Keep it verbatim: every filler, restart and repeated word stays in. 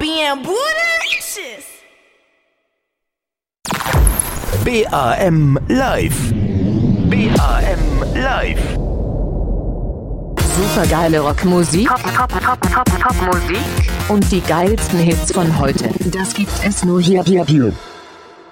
bien boolicious. B A M Live. B A M Live. Supergeile Rockmusik, Pop, Pop, Pop, Pop, Popmusik und die geilsten Hits von heute. Das gibt es nur hier, hier, hier.